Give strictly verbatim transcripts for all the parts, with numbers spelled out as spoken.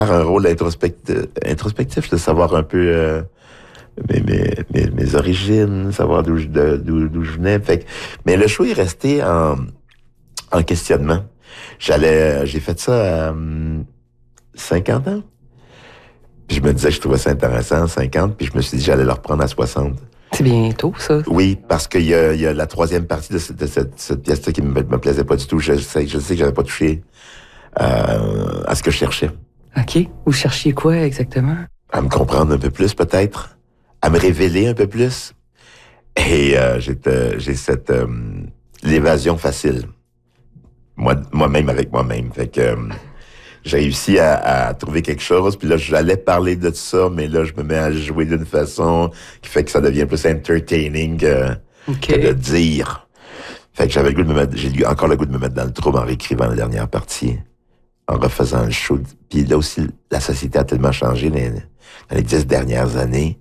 Un rôle introspectif, introspectif de savoir un peu euh, mes, mes, mes, mes origines, savoir d'où je, d'où, d'où je venais. Fait que, mais le show est resté en, en questionnement. J'allais, j'ai fait ça à hum, cinquante ans. Puis je me disais que je trouvais ça intéressant à cinquante, puis je me suis dit que j'allais le reprendre à soixante. C'est bientôt, ça. Oui, parce qu'il y a, il y a la troisième partie de, ce, de cette, cette pièce-là qui me, me plaisait pas du tout. Je sais, je sais que j'avais pas touché euh, à ce que je cherchais. OK. Vous cherchiez quoi exactement? À me comprendre un peu plus, peut-être. À me révéler un peu plus. Et euh, j'ai, euh, j'ai cette... Euh, l'évasion facile. Moi, moi-même avec moi-même. Fait que... Euh, j'ai réussi à, à trouver quelque chose, puis là, j'allais parler de ça, mais là, je me mets à jouer d'une façon qui fait que ça devient plus entertaining que, okay. que de dire. Fait que j'avais le goût de me mettre, j'ai eu encore le goût de me mettre dans le trouble en réécrivant la dernière partie, en refaisant le show. Puis là aussi, la société a tellement changé dans les, dans les dix dernières années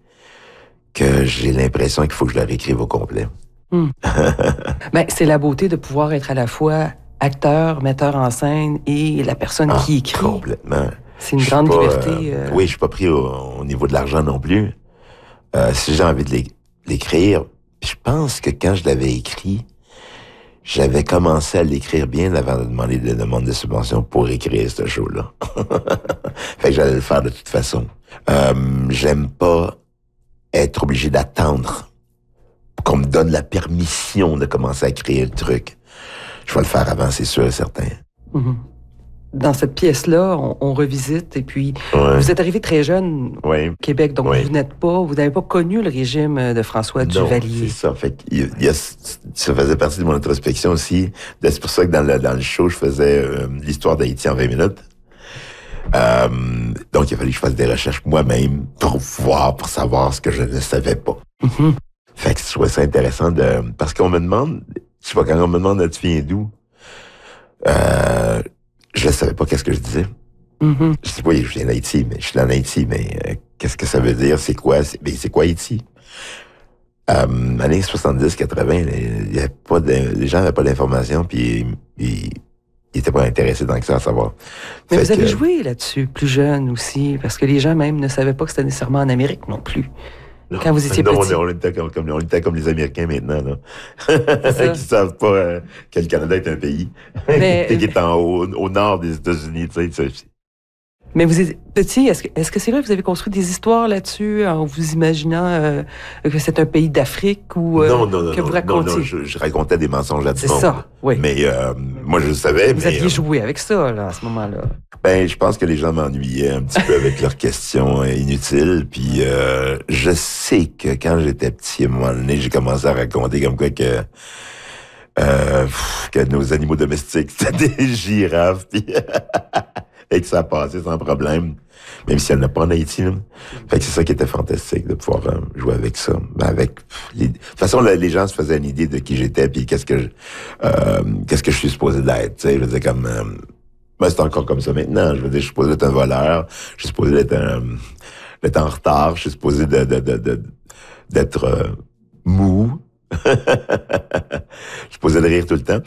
que j'ai l'impression qu'il faut que je la réécrive au complet. Hmm. Ben, c'est la beauté de pouvoir être à la fois acteur, metteur en scène et la personne ah, qui écrit. Complètement. C'est une grande pas, liberté. Euh, euh... Oui, je suis pas pris au, au niveau de l'argent non plus. Euh, si j'ai envie de l'écrire, je pense que quand je l'avais écrit, j'avais commencé à l'écrire bien avant de demander des demandes de subvention pour écrire ce show-là. Fait que j'allais le faire de toute façon. Euh, j'aime pas être obligé d'attendre qu'on me donne la permission de commencer à créer le truc. Je vais le faire avant, c'est sûr et certain. Mm-hmm. Dans cette pièce-là, on, on revisite, et puis ouais. Vous êtes arrivé très jeune ouais. au Québec, donc ouais. vous n'êtes pas, vous n'avez pas connu le régime de François non, Duvalier. C'est ça. Fait il, il y a, ça faisait partie de mon introspection aussi. C'est pour ça que dans le, dans le show, je faisais euh, l'histoire d'Haïti en vingt minutes. Euh, donc, il a fallu que je fasse des recherches moi-même pour voir, pour savoir ce que je ne savais pas. Mm-hmm. Fait que je trouvais ça intéressant de... Parce qu'on me demande... Je sais pas, quand on me demande « Tu viens d'où? » Euh, je ne savais pas qu'est-ce que je disais. Mm-hmm. Je dis, oui, je viens d'Haïti, mais je suis en Haïti, mais euh, qu'est-ce que ça veut dire? C'est quoi? C'est, ben, c'est quoi Haïti? Euh, années soixante-dix quatre-vingts, les, y avait pas de, les gens n'avaient pas d'informations, puis ils n'étaient pas intéressés tant que ça à savoir. Mais fait vous avez que, joué là-dessus, plus jeune aussi, parce que les gens même ne savaient pas que c'était nécessairement en Amérique non plus. Non, quand vous étiez non, petit. On, on, était comme, comme, on était comme les Américains maintenant, là. Qui savent pas euh, que le Canada est un pays. Mais, qui est en haut, au nord des États-Unis, tu sais. Mais vous êtes petit, est-ce que, est-ce que c'est vrai que vous avez construit des histoires là-dessus en vous imaginant euh, que c'est un pays d'Afrique ou euh, non, non, non, que vous racontiez? Non, non, je, je racontais des mensonges à du monde. C'est ça, oui. Mais euh, moi, je le savais. Vous mais, aviez euh, joué avec ça, là, à ce moment-là. Ben, je pense que les gens m'ennuyaient un petit peu avec leurs questions inutiles. Puis euh, je sais que quand j'étais petit, à un moment donné, j'ai commencé à raconter comme quoi que... Euh, que nos animaux domestiques, c'était des girafes, puis et que ça passait sans problème, même si elle n'a pas en Haïti. Là. Fait que c'est ça qui était fantastique, de pouvoir euh, jouer avec ça. Ben avec les... De toute façon, là, les gens se faisaient une idée de qui j'étais, puis qu'est-ce que je, euh, qu'est-ce que je suis supposé d'être. Tu sais, je veux dire, comme... Euh, ben, c'est encore comme ça maintenant. Je veux dire, je suis supposé d'être un voleur, je suis supposé d'être, un, d'être en retard, je suis supposé de, de, de, de, d'être euh, mou. Je suis posé de rire tout le temps.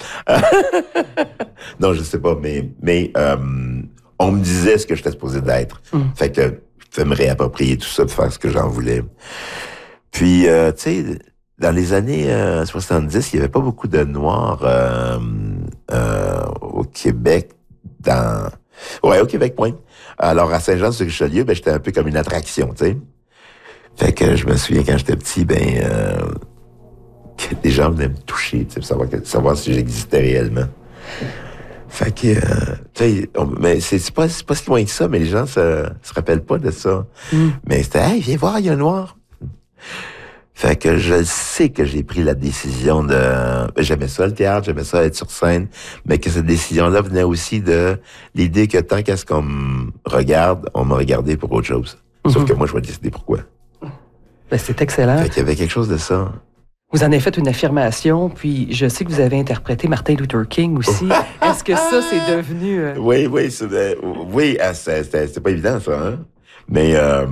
Non, je sais pas, mais mais euh, on me disait ce que j'étais supposé d'être. Mm. Fait que je pouvais me réapproprier tout ça pour faire ce que j'en voulais. Puis, euh, tu sais, dans les années euh, soixante-dix, il y avait pas beaucoup de Noirs euh, euh, au Québec. Dans... Ouais, au Québec, point. Alors, à Saint-Jean-sur-Richelieu, ben, j'étais un peu comme une attraction, tu sais. Fait que je me souviens, quand j'étais petit, ben... Euh, que des gens venaient me toucher, tu sais, pour savoir, que, savoir si j'existais réellement. Fait que, euh, tu sais, mais c'est, c'est pas, c'est pas si loin que ça, mais les gens se, se rappellent pas de ça. Mm. Mais c'était, hey, viens voir, il y a un noir. Fait que je sais que j'ai pris la décision de, j'aimais ça le théâtre, j'aimais ça être sur scène, mais que cette décision-là venait aussi de l'idée que tant qu'à ce qu'on me regarde, on m'a regardé pour autre chose. Mm-hmm. Sauf que moi, je vais décider pourquoi. Ben, c'est excellent. Fait qu'il y avait quelque chose de ça. Vous en avez fait une affirmation, puis je sais que vous avez interprété Martin Luther King aussi. Est-ce que ça, c'est devenu... Euh... Oui, oui, c'est, euh, oui, c'était, c'était pas évident, ça, hein? Mais, euh,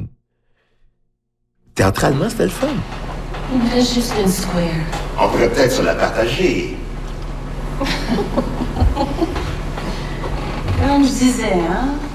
théâtralement, c'était le fun. It has just been square. On pourrait peut-être se la partager. Comme je disais, hein?